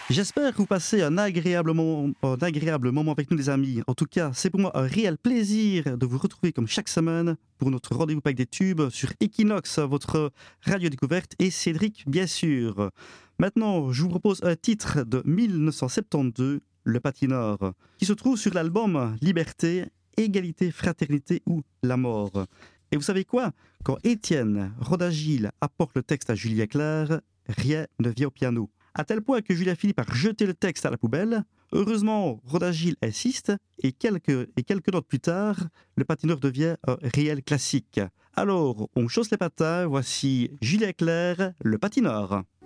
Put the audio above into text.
J'espère que vous passez un agréable moment avec nous les amis. En tout cas, c'est pour moi un réel plaisir de vous retrouver comme chaque semaine pour notre rendez-vous avec des tubes sur Equinox, votre radio découverte, et Cédric bien sûr. Maintenant, je vous propose un titre de 1972, Le Patineur, qui se trouve sur l'album Liberté, Égalité, Fraternité ou La Mort. Et vous savez quoi? Quand Étienne Rodagil apporte le texte à Julien Clerc, rien ne vient au piano. À tel point que Julien finit par jeter le texte à la poubelle. Heureusement, Rodagil insiste et quelques notes plus tard, le patineur devient un réel classique. Alors, on chausse les patins, voici Julien Clerc, le patineur.